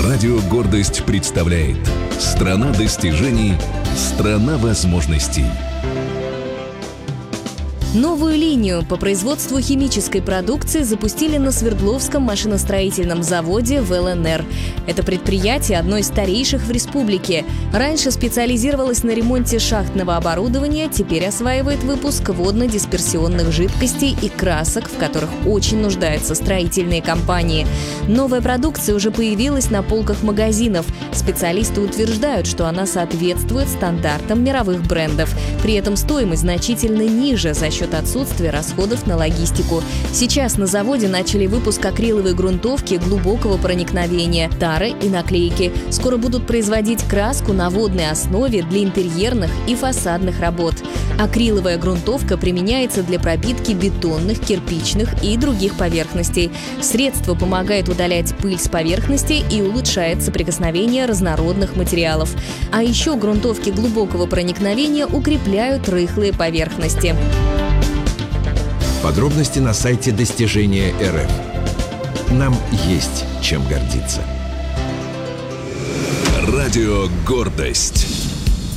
Радио «Гордость» представляет «Страна достижений, страна возможностей». Новую линию по производству химической продукции запустили на Свердловском машиностроительном заводе в ЛНР. Это предприятие одно из старейших в республике. Раньше специализировалось на ремонте шахтного оборудования, теперь осваивает выпуск водно-дисперсионных жидкостей и красок, в которых очень нуждаются строительные компании. Новая продукция уже появилась на полках магазинов. Специалисты утверждают, что она соответствует стандартам мировых брендов. При этом стоимость значительно ниже за счет отсутствия расходов на логистику. Сейчас на заводе начали выпуск акриловой грунтовки глубокого проникновения, тары и наклейки. Скоро будут производить краску на водной основе для интерьерных и фасадных работ. Акриловая грунтовка применяется для пропитки бетонных, кирпичных и других поверхностей. Средство помогает удалять пыль с поверхности и улучшает соприкосновение разнородных материалов. А еще грунтовки глубокого проникновения укрепляют рыхлые поверхности. Подробности на сайте Достижения РФ. Нам есть чем гордиться. Радио «Гордость».